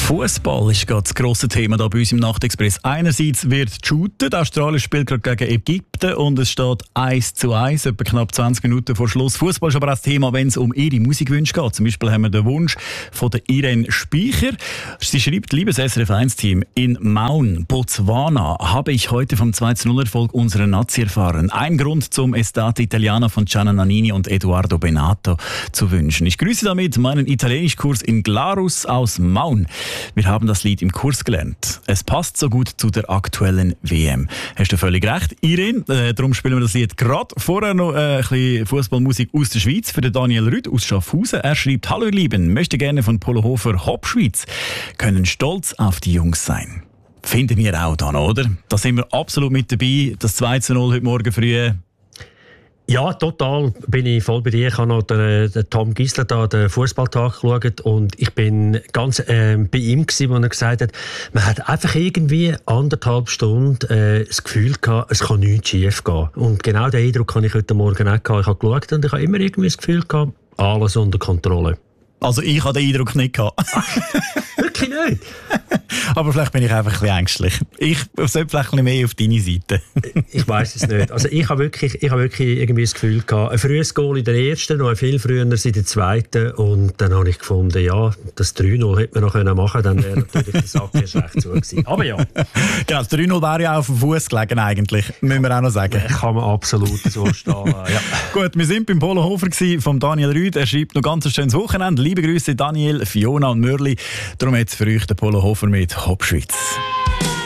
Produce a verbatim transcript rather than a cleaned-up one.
Fußball ist gerade das grosse Thema hier bei uns im Nachtexpress. Einerseits wird geshootet, Australien spielt gerade gegen Ägypten und es steht eins zu eins, etwa knapp zwanzig Minuten vor Schluss. Fußball ist aber auch das Thema, wenn es um ihre Musikwünsche geht. Zum Beispiel haben wir den Wunsch von der Irene Speicher. Sie schreibt: Liebes S R F eins Team, in Maun, Botswana, habe ich heute vom zwei zu null Erfolg unserer Nazi erfahren. Ein Grund zum Estate Italiana von Gianna Nannini und Edoardo Benato zu wünschen. Ich grüße damit meinen Italienischkurs in Glarus aus Maun. Wir haben das Lied im Kurs gelernt. Es passt so gut zu der aktuellen W M. Hast du völlig recht, Irene. Äh, darum spielen wir das Lied gerade. Vorher noch äh, ein bisschen Fußballmusik aus der Schweiz für den Daniel Rüd aus Schaffhausen. Er schreibt: Hallo ihr Lieben, möchte gerne von Polo Hofer Hop-Schweiz. Können stolz auf die Jungs sein. Finden wir auch dann, oder? Da sind wir absolut mit dabei. Das zwei zu null heute Morgen früh. Ja, total bin ich voll bei dir. Ich habe noch den, den Tom Gisler da, den Fußballtag geschaut und ich bin ganz äh, bei ihm gewesen, wo er gesagt hat, man hat einfach irgendwie anderthalb Stunden äh, das Gefühl gehabt, es kann nichts schief gehen. Und genau den Eindruck habe ich heute Morgen auch gehabt. Ich habe geschaut und ich habe immer irgendwie das Gefühl gehabt, alles unter Kontrolle. Also ich habe den Eindruck nicht gehabt. Wirklich nicht? Aber vielleicht bin ich einfach ein bisschen ängstlich. Ich sollte vielleicht ein bisschen mehr auf deine Seite. Ich weiss es nicht. Also ich habe wirklich, ich habe wirklich irgendwie das Gefühl gehabt, ein frühes Goal in der ersten, noch ein viel früher in der zweiten. Und dann habe ich gefunden, ja, das drei null hätte man noch machen können, dann wäre natürlich der Sack hier schlecht zu gewesen. Aber ja. Genau, das drei null wäre ja auf dem Fuß gelegen eigentlich, müssen wir auch noch sagen. Kann man absolut so stehen. Ja. Gut, wir sind beim Polo Hofer von Daniel Rüd. Er schreibt noch ganz ein schönes Wochenende. Liebe Grüße Daniel, Fiona und Mürli. Darum jetzt für euch der Polo Hofer mit Hop Schweiz.